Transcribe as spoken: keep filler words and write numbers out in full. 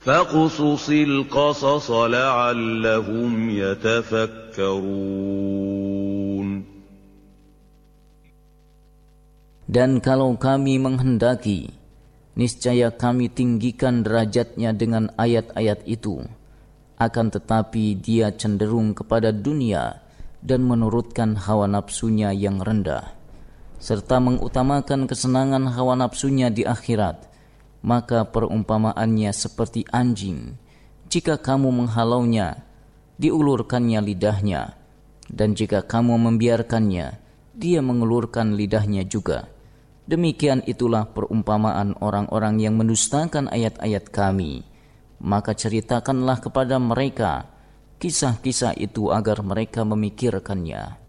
فاقصص القصص لعلهم يتفكرون. Dan kalau kami menghendaki, niscaya kami tinggikan derajatnya dengan ayat-ayat itu. Akan tetapi dia cenderung kepada dunia dan menurutkan hawa nafsunya yang rendah, serta mengutamakan kesenangan hawa nafsunya di akhirat. Maka perumpamaannya seperti anjing. Jika kamu menghalaunya, diulurkannya lidahnya. Dan jika kamu membiarkannya, dia mengulurkan lidahnya juga. Demikian itulah perumpamaan orang-orang yang mendustakan ayat-ayat kami. Maka ceritakanlah kepada mereka kisah-kisah itu agar mereka memikirkannya.